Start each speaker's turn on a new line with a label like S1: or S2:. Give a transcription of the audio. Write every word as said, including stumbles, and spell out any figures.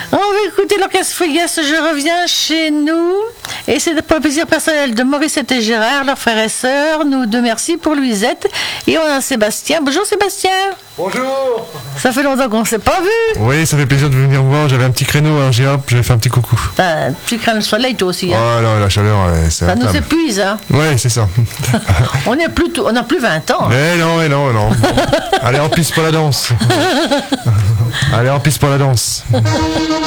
S1: On va écouter l'orchestre Fugace, je reviens chez nous. Et c'est pour le plaisir personnel de Maurice et Gérard, leurs frères et sœurs. Nous deux merci pour Louisette. Et on a Sébastien. Bonjour Sébastien.
S2: Bonjour.
S1: Ça fait longtemps qu'on ne s'est pas vu.
S2: Oui, ça fait plaisir de venir vous voir. J'avais un petit créneau, alors j'ai hop, j'avais fait un petit coucou.
S1: T'as- Tu crains le soleil toi aussi. Hein.
S2: Oh là, la chaleur, ouais, c'est
S1: Ça nous
S2: infâme.
S1: épuise. Hein.
S2: Ouais, c'est ça.
S1: On est plus tout- on a plus vingt ans. Hein.
S2: Eh non, eh non, non. Allez, en piste pour la danse. Allez, en piste pour la danse.